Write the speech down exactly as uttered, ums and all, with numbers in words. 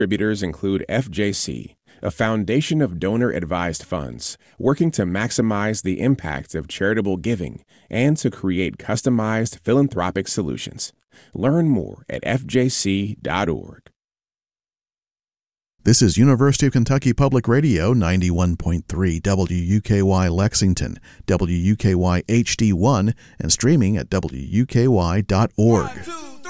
Distributors include F J C, a foundation of donor-advised funds working to maximize the impact of charitable giving and to create customized philanthropic solutions. Learn more at f j c dot org. This is University of Kentucky Public Radio, ninety-one point three W U K Y Lexington, W U K Y H D one, and streaming at W U K Y dot org. One, two.